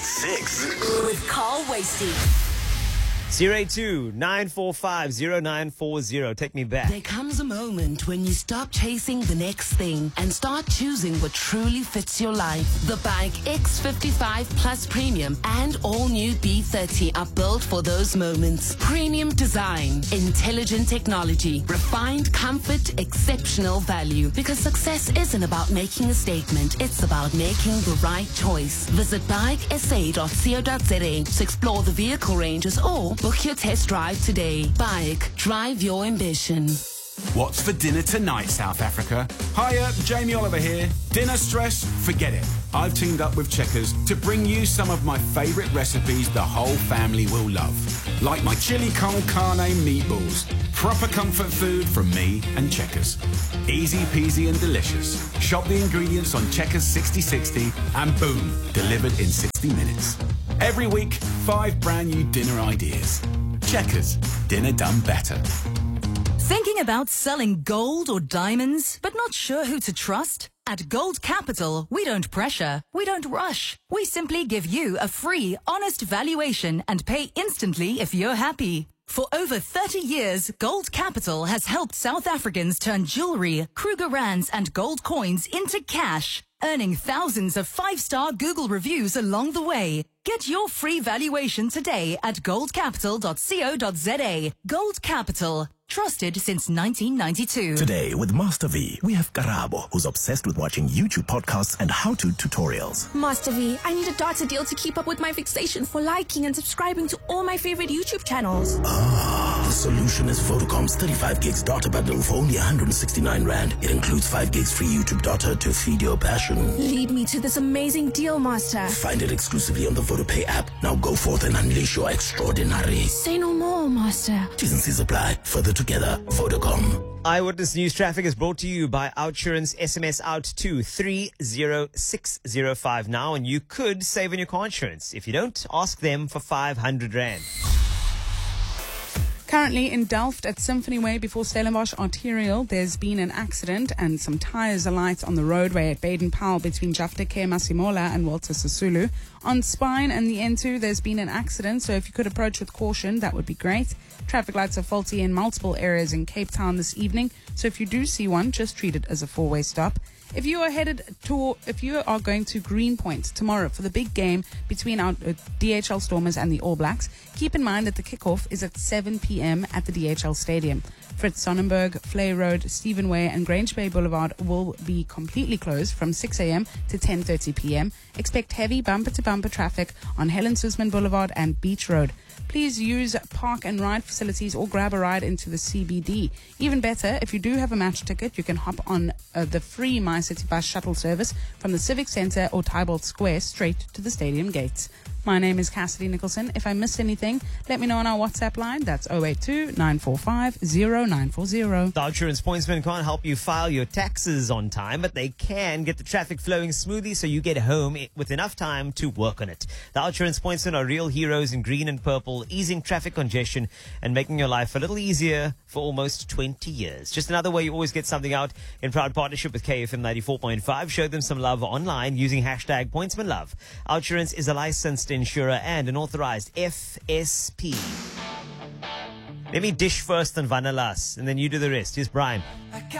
6 with Carl Wasty. 082-945-0940. Take me back. There comes a moment when you stop chasing the next thing and start choosing what truly fits your life. The Bike X55 Plus Premium and all new B30 are built for those moments. Premium design, intelligent technology, refined comfort, exceptional value. Because success isn't about making a statement, it's about making the right choice. Visit bikesa.co.za to explore the vehicle ranges or book your test drive today. Bike, drive your ambition. What's for dinner tonight, South Africa? Hiya, Jamie Oliver here. Dinner stress? Forget it. I've teamed up with Checkers to bring you some of my favourite recipes the whole family will love. Like my chili con carne meatballs. Proper comfort food from me and Checkers. Easy peasy and delicious. Shop the ingredients on Checkers 6060 and boom, delivered in 60 minutes. Every week, 5 brand new dinner ideas. Checkers, dinner done better. Thinking about selling gold or diamonds, but not sure who to trust? At Gold Capital, we don't pressure, we don't rush. We simply give you a free, honest valuation and pay instantly if you're happy. For over 30 years, Gold Capital has helped South Africans turn jewelry, Kruger Rands and gold coins into cash, earning thousands of 5-star Google reviews along the way. Get your free valuation today at goldcapital.co.za. Gold Capital. Trusted since 1992. Today with Master V, we have Karabo, who's obsessed with watching YouTube podcasts and how-to tutorials. Master V, I need a data deal to keep up with my fixation for liking and subscribing to all my favorite YouTube channels. The solution is Vodacom's 35 gigs data bundle for only 169 Rand. It includes 5 gigs free YouTube data to feed your passion. Lead me to this amazing deal, Master. Find it exclusively on the VodaPay app. Now go forth and unleash your extraordinary. Say no more, Master. T's and C's apply. Further together, Vodacom. Eyewitness News Traffic is brought to you by Outsurance. SMS out to 30605 now, and you could save on your car insurance. If you don't, ask them for 500 Rand. Currently in Delft at Symphony Way before Stellenbosch Arterial, there's been an accident and some tires alight on the roadway at Baden-Powell between Jafteke Masimola and Walter Sisulu. On Spine and the N2, there's been an accident, so if you could approach with caution, that would be great. Traffic lights are faulty in multiple areas in Cape Town this evening, so if you do see one, just treat it as a 4-way stop. If you are going to Greenpoint tomorrow for the big game between our DHL Stormers and the All Blacks, keep in mind that the kickoff is at 7 p.m. at the DHL Stadium. Fritz Sonnenberg, Flay Road, Stephen Way and Grange Bay Boulevard will be completely closed from 6 a.m. to 10:30 p.m. Expect heavy bumper-to-bumper traffic on Helen Suzman Boulevard and Beach Road. Please use park and ride facilities or grab a ride into the CBD. Even better, if you do have a match ticket, you can hop on the free MyCity Bus shuttle service from the Civic Centre or Tybolt Square straight to the stadium gates. My name is Cassidy Nicholson. If I missed anything, let me know on our WhatsApp line. That's 082-945-0940. The Outsurance Pointsman can't help you file your taxes on time, but they can get the traffic flowing smoothly so you get home with enough time to work on it. The Outsurance Pointsmen are real heroes in green and purple, easing traffic congestion and making your life a little easier for almost 20 years. Just another way you always get something out in proud partnership with KFM 94.5. Show them some love online using hashtag PointsmanLove. Outsurance is a licensed insurer and an authorized FSP. Let me dish first on Vanalas, and then you do the rest. Here's Brian.